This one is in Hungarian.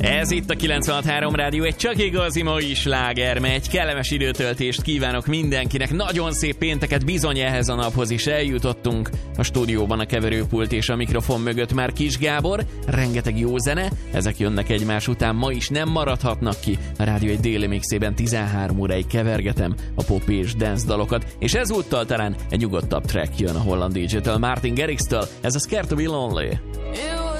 Ez itt a 96.3 Rádió, egy csak igazi mai sláger megy. Kellemes időtöltést kívánok mindenkinek. Nagyon szép pénteket, bizony ehhez a naphoz is eljutottunk. A stúdióban a keverőpult és a mikrofon mögött már Kis Gábor. Rengeteg jó zene, ezek jönnek egymás után, ma is nem maradhatnak ki. A Rádió egy déli mixében 13 óráig kevergetem a pop és dance dalokat, és ezúttal talán egy nyugodtabb track jön a holland DJ-től, Martin Garrix-től. Ez a Scared to be Lonely.